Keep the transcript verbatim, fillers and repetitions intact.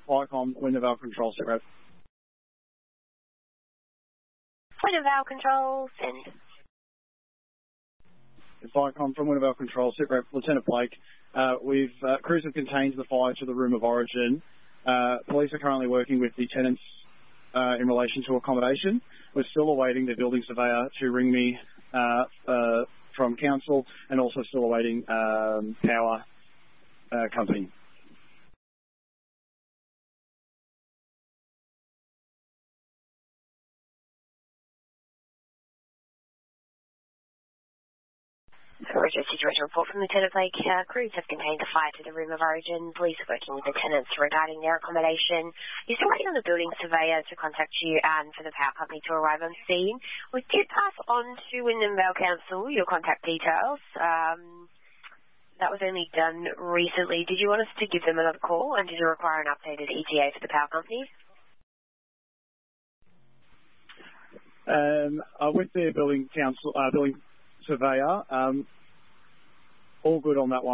Viacom, Window Valve Control, sit rep. Window Valve Control, send. Viacom from Window Valve Control, sit rep, Lieutenant Blake. Uh, we've, uh, crews have contained the fire to the room of origin. Uh, police are currently working with the tenants uh, in relation to accommodation. We're still awaiting the building surveyor to ring me uh, uh, from council, and also still awaiting um, power uh, company. Roger, situation report from Lieutenant Blake. Uh, crews have contained the fire to the room of origin. Police are working with the tenants regarding their accommodation. You're still waiting on the building surveyor to contact you and for the power company to arrive on scene. We did pass on to Wyndham Vale Council your contact details. Um, that was only done recently. Did you want us to give them another call, and did you require an updated E T A for the power company? Um, uh, with the building council, uh, building surveyor, um, all good on that one.